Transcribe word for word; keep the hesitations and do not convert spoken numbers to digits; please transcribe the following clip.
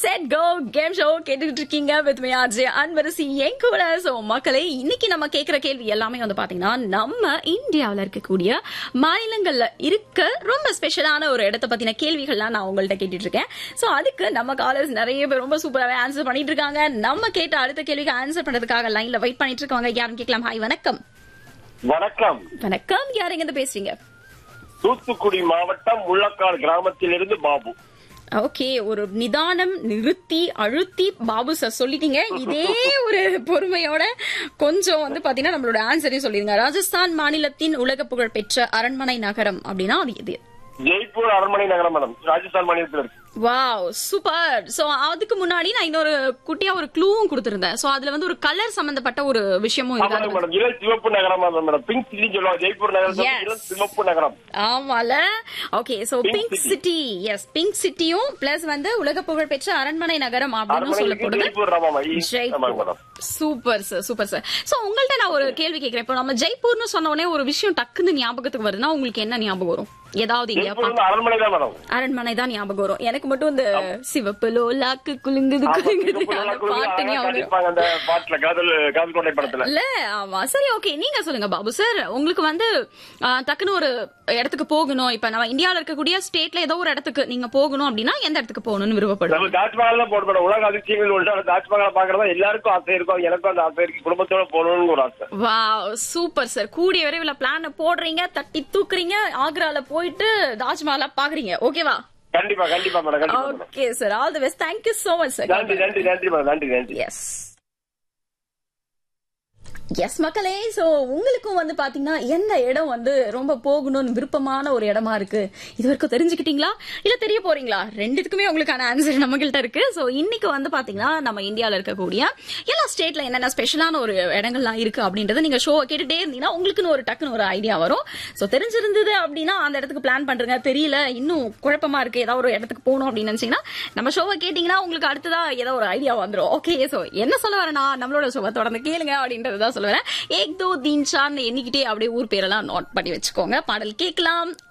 Set go game show கேட்டுட்டு இருக்கீங்க with me RJ Anbarasi என் கூட. சோ மக்களே, இன்னைக்கு நம்ம கேக்குற கேள்வி எல்லாமே வந்து பாத்தீங்கன்னா நம்ம இந்தியாவில இருக்கக்கூடிய மாநிலங்கள்ல இருக்க ரொம்ப ஸ்பெஷலான ஒரு இடத்தை பத்தின கேள்விகள்லாம் நான் உங்கள்ட்ட கேட்டுட்டு இருக்கேன். சோ அதுக்கு நம்ம காலர்ஸ் நிறைய பேர் ரொம்ப சூப்பராகவே ஆன்சர் பண்ணிட்டு இருக்காங்க. நம்ம கேட்ட அடுத்த கேள்விக்கு ஆன்சர் பண்றதுக்காக லைன்ல வெயிட் பண்ணிட்டு இருக்காங்க. யாரும் கேட்கலாம். ஹாய், வணக்கம். வணக்கம். வணக்கம். யார் எங்க பேசுறீங்க? தூத்துக்குடி மாவட்டம் முள்ளக்காடு கிராமத்திலிருந்து பாபு. ஓகே, ஒரு நிதானம், நிறுத்தி அழுத்தி பாபு சார் சொல்லிட்டீங்க. இதே ஒரு பொறுமையோட கொஞ்சம் வந்து பாத்தீங்கன்னா நம்மளோட ஆன்சரையும் சொல்லிருங்க. ராஜஸ்தான் மாநிலத்தின் உலக புகழ் பெற்ற அரண்மனை நகரம் அப்படின்னா அது எது? ஜெய்ப்பூர் அரண்மனை நகரம் மேடம், ராஜஸ்தான் மாநிலத்தில் இருக்கு. Wow, super. சோ அதுக்கு முன்னாடி நான் இன்னொரு குட்டியா ஒரு க்ளூவும் கொடுத்திருந்தேன். சோ அதுல வந்து ஒரு கலர் சம்பந்தப்பட்ட ஒரு விஷயமும் மேடம். இளம் சிவப்பு நகரம் மேடம், பிங்க் சிட்டி சொல்லுவாங்க. ஜெய்ப்பூர் நகரம் இளம் சிவப்பு நகரம். ஆமால. Okay, so pink city. S, pink சிட்டியும் plus வந்து உலக புகழ் பெற்ற அரண்மனை நகரம் அப்படின்னு சொல்லப்படுது. Jaipur. Super sir, super sir. So உங்கள்ட்ட நான் ஒரு கேள்வி கேட்கிறேன். இப்போ நம்ம ஜெய்ப்பூர்னு சொன்ன உடனே ஒரு விஷயம் டக்குன்னு ஞாபகத்துக்கு வருதுன்னா உங்களுக்கு என்ன ஞாபகம் வரும்? ஏதாவது அரண்மனை தான் மேடம். அரண்மனை தான் ஞாபகம் வரும். எனக்கு மட்டும் இந்த சிவப்பு லோலாக்கு குலுங்குது குலுங்குது பாட்டு ஞாபகம். ஆமா, சரி, ஓகே. நீங்க சொல்லுங்க பாபு சார், உங்களுக்கு வந்து டக்குன்னு ஒரு இடத்துக்கு போகணும். இப்ப நம்ம இந்தியாவில இருக்கக்கூடிய ஸ்டேட்ல ஏதோ ஒரு இடத்துக்கு நீங்க போகணும் அப்படின்னா எந்த இடத்துக்கு போகணும்னு விருப்பப்படுறோம்? தாஜ்மஹால் தான் போடணும். உலக அதிசயங்கள் தாஜ்மஹால் பாக்குறதா எல்லாருக்கும் ஆசை இருக்கும். எனக்கும் அந்த ஆசை இருக்கு. குடும்பத்தோட போகணும்னு ஒரு ஆசை. Wow, super sir. கூடிய விரைவில் பிளான் போடுறீங்க, தட்டி தூக்குறீங்க, ஆக்ரால போயிட்டு தாஜ்மஹாலா பாக்குறீங்க. ஓகேவா? கண்டிப்பா கண்டிப்பா madam. Okay sir, all the best. Thank you so much sir. நன்றி நன்றி நன்றி மேடம். நன்றி நன்றி. எஸ் எஸ் மக்களே, சோ உங்களுக்கும் வந்து பாத்தீங்கன்னா எந்த இடம் வந்து ரொம்ப போகணும்னு விருப்பமான ஒரு இடமா இருக்கு இது வரைக்கும் தெரிஞ்சுக்கிட்டீங்களா, இல்ல தெரிய போறீங்களா? ரெண்டுத்துக்குமே உங்களுக்கான ஆன்சர் நம்ம கிட்ட இருக்கு. சோ இன்னைக்கு வந்து பாத்தீங்கன்னா நம்ம இந்தியாவில இருக்கக்கூடிய எல்லா ஸ்டேட்ல என்னென்ன ஸ்பெஷலான ஒரு இடங்கள்லாம் இருக்கு அப்படின்றத நீங்க ஷோ கேட்டுட்டே இருந்தீங்கன்னா உங்களுக்குன்னு ஒரு டக்குன்னு ஒரு ஐடியா வரும். சோ தெரிஞ்சிருந்தது அப்படின்னா அந்த இடத்துக்கு பிளான் பண்றீங்க, தெரியல இன்னும் குழப்பமா இருக்கு ஏதாவது ஒரு இடத்துக்கு போகணும் அப்படின்னு நினைச்சீங்கன்னா நம்ம ஷோவை கேட்டீங்கன்னா உங்களுக்கு அடுத்ததா ஏதோ ஒரு ஐடியா வந்துடும். ஓகே, சோ என்ன சொல்ல வரேன்னா நம்மளோட ஷோவை தொடர்ந்து கேளுங்க அப்படின்றதுதான் சொல்லுவேன். ஏக் தோ தீன் சார்னு எண்ணிக்கிட்டே அப்படியே ஊர் பேரெல்லாம் நோட் பண்ணி வச்சுக்கோங்க. பாடல் கேட்கலாம்.